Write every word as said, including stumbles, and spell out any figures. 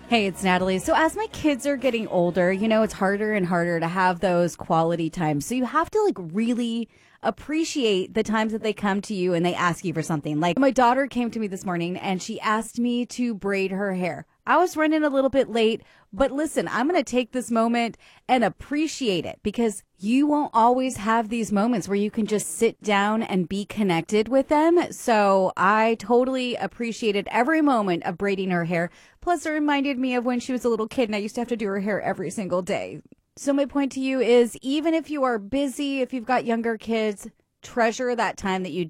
Hey, it's Natalie. So as my kids are getting older, you know, it's harder and harder to have those quality times. So you have to like really appreciate the times that they come to you and they ask you for something. Like my daughter came to me this morning and she asked me to braid her hair. I was running a little bit late, but listen, I'm going to take this moment and appreciate it because you won't always have these moments where you can just sit down and be connected with them. So I totally appreciated every moment of braiding her hair. Plus, it reminded me of when she was a little kid and I used to have to do her hair every single day. So my point to you is, even if you are busy, if you've got younger kids, treasure that time that you